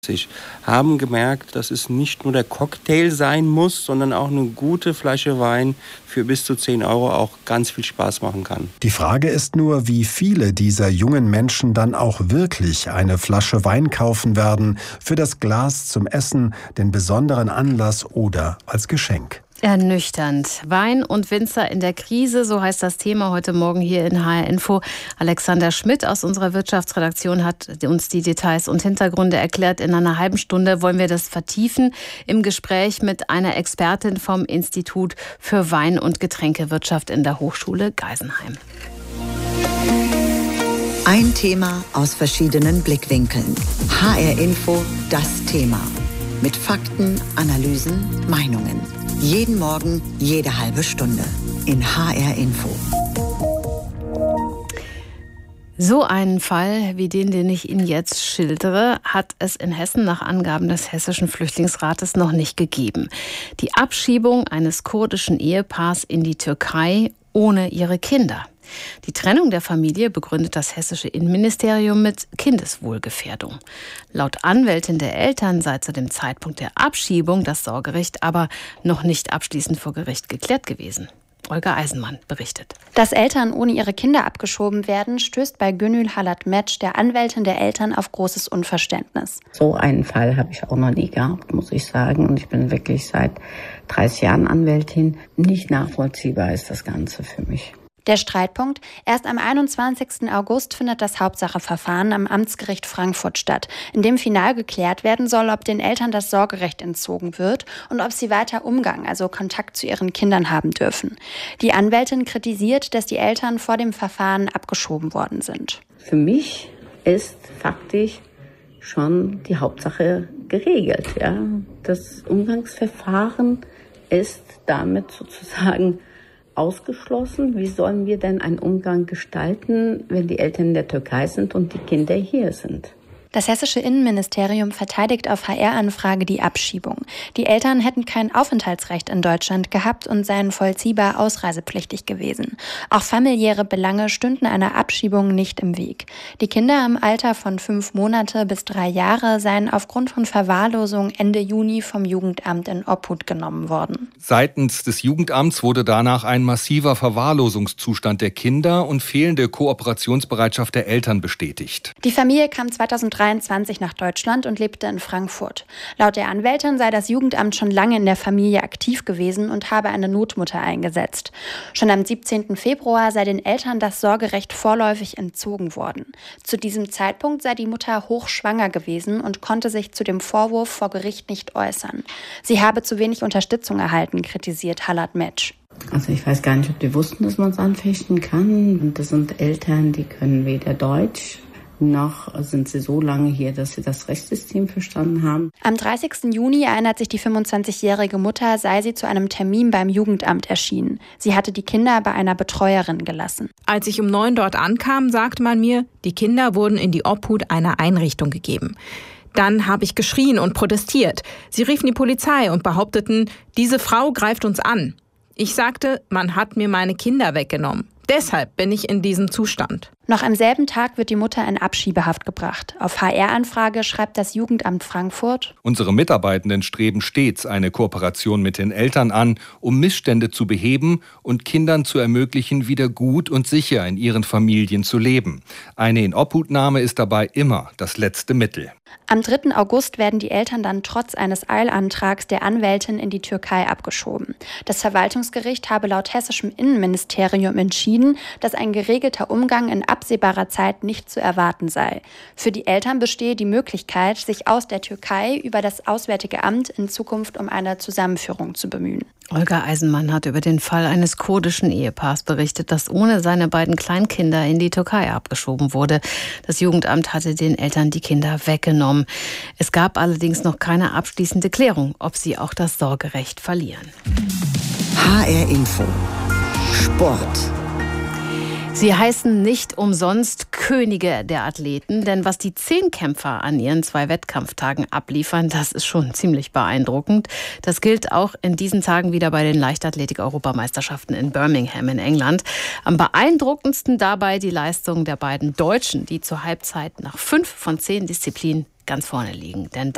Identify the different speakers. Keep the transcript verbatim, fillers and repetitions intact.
Speaker 1: haben gemerkt, dass es nicht nur der Cocktail sein muss, sondern auch eine gute Flasche Wein für bis zu zehn Euro auch ganz viel Spaß machen kann.
Speaker 2: Die Frage ist nur, wie viele dieser jungen Menschen dann auch wirklich eine Flasche Wein kaufen werden, für das Glas zum Essen, den besonderen Anlass oder als Geschenk.
Speaker 3: Ernüchternd. Wein und Winzer in der Krise, so heißt das Thema heute Morgen hier in H R Info. Alexander Schmidt aus unserer Wirtschaftsredaktion hat uns die Details und Hintergründe erklärt. In einer halben Stunde wollen wir das vertiefen im Gespräch mit einer Expertin vom Institut für Wein- und Getränkewirtschaft in der Hochschule Geisenheim.
Speaker 4: Ein Thema aus verschiedenen Blickwinkeln. H R Info, das Thema. Mit Fakten, Analysen, Meinungen. Jeden Morgen, jede halbe Stunde. In H R Info.
Speaker 3: So einen Fall wie den, den ich Ihnen jetzt schildere, hat es in Hessen nach Angaben des Hessischen Flüchtlingsrates noch nicht gegeben. Die Abschiebung eines kurdischen Ehepaars in die Türkei ohne ihre Kinder. Die Trennung der Familie begründet das hessische Innenministerium mit Kindeswohlgefährdung. Laut Anwältin der Eltern sei zu dem Zeitpunkt der Abschiebung das Sorgerecht aber noch nicht abschließend vor Gericht geklärt gewesen. Olga Eisenmann berichtet.
Speaker 5: Dass Eltern ohne ihre Kinder abgeschoben werden, stößt bei Gönül Halat-Metsch, der Anwältin der Eltern, auf großes Unverständnis.
Speaker 6: So einen Fall habe ich auch noch nie gehabt, muss ich sagen. Und ich bin wirklich seit dreißig Jahren Anwältin. Nicht nachvollziehbar ist das Ganze für mich.
Speaker 5: Der Streitpunkt: Erst am einundzwanzigsten August findet das Hauptsacheverfahren am Amtsgericht Frankfurt statt, in dem final geklärt werden soll, ob den Eltern das Sorgerecht entzogen wird und ob sie weiter Umgang, also Kontakt zu ihren Kindern haben dürfen. Die Anwältin kritisiert, dass die Eltern vor dem Verfahren abgeschoben worden sind.
Speaker 6: Für mich ist faktisch schon die Hauptsache geregelt. Ja? Das Umgangsverfahren ist damit sozusagen ausgeschlossen. Wie sollen wir denn einen Umgang gestalten, wenn die Eltern in der Türkei sind und die Kinder hier sind?
Speaker 5: Das hessische Innenministerium verteidigt auf H R-Anfrage die Abschiebung. Die Eltern hätten kein Aufenthaltsrecht in Deutschland gehabt und seien vollziehbar ausreisepflichtig gewesen. Auch familiäre Belange stünden einer Abschiebung nicht im Weg. Die Kinder im Alter von fünf Monate bis drei Jahre seien aufgrund von Verwahrlosung Ende Juni vom Jugendamt in Obhut genommen worden.
Speaker 7: Seitens des Jugendamts wurde danach ein massiver Verwahrlosungszustand der Kinder und fehlende Kooperationsbereitschaft der Eltern bestätigt.
Speaker 5: Die Familie kam zweitausenddreiundzwanzig nach Deutschland und lebte in Frankfurt. Laut der Anwältin sei das Jugendamt schon lange in der Familie aktiv gewesen und habe eine Notmutter eingesetzt. Schon am siebzehnten Februar sei den Eltern das Sorgerecht vorläufig entzogen worden. Zu diesem Zeitpunkt sei die Mutter hochschwanger gewesen und konnte sich zu dem Vorwurf vor Gericht nicht äußern. Sie habe zu wenig Unterstützung erhalten, kritisiert Halat-Metsch.
Speaker 6: Also ich weiß gar nicht, ob die wussten, dass man es anfechten kann. Und das sind Eltern, die können weder Deutsch, noch sind sie so lange hier, dass sie das Rechtssystem verstanden haben.
Speaker 5: Am dreißigsten Juni erinnert sich die fünfundzwanzigjährige Mutter, sei sie zu einem Termin beim Jugendamt erschienen. Sie hatte die Kinder bei einer Betreuerin gelassen.
Speaker 8: Als ich um neun dort ankam, sagte man mir, die Kinder wurden in die Obhut einer Einrichtung gegeben. Dann habe ich geschrien und protestiert. Sie riefen die Polizei und behaupteten, diese Frau greift uns an. Ich sagte, man hat mir meine Kinder weggenommen. Deshalb bin ich in diesem Zustand.
Speaker 5: Noch am selben Tag wird die Mutter in Abschiebehaft gebracht. Auf H R-Anfrage schreibt das Jugendamt Frankfurt:
Speaker 7: Unsere Mitarbeitenden streben stets eine Kooperation mit den Eltern an, um Missstände zu beheben und Kindern zu ermöglichen, wieder gut und sicher in ihren Familien zu leben. Eine Inobhutnahme ist dabei immer das letzte Mittel.
Speaker 5: Am dritten August werden die Eltern dann trotz eines Eilantrags der Anwältin in die Türkei abgeschoben. Das Verwaltungsgericht habe laut hessischem Innenministerium entschieden, dass ein geregelter Umgang in absehbarer Zeit nicht zu erwarten sei. Für die Eltern bestehe die Möglichkeit, sich aus der Türkei über das Auswärtige Amt in Zukunft um eine Zusammenführung zu bemühen.
Speaker 3: Olga Eisenmann hat über den Fall eines kurdischen Ehepaars berichtet, das ohne seine beiden Kleinkinder in die Türkei abgeschoben wurde. Das Jugendamt hatte den Eltern die Kinder weggenommen. Es gab allerdings noch keine abschließende Klärung, ob sie auch das Sorgerecht verlieren.
Speaker 4: H R Info. Sport.
Speaker 3: Sie heißen nicht umsonst Könige der Athleten, denn was die Zehnkämpfer an ihren zwei Wettkampftagen abliefern, das ist schon ziemlich beeindruckend. Das gilt auch in diesen Tagen wieder bei den Leichtathletik-Europameisterschaften in Birmingham in England. Am beeindruckendsten dabei die Leistung der beiden Deutschen, die zur Halbzeit nach fünf von zehn Disziplinen ganz vorne liegen. Denn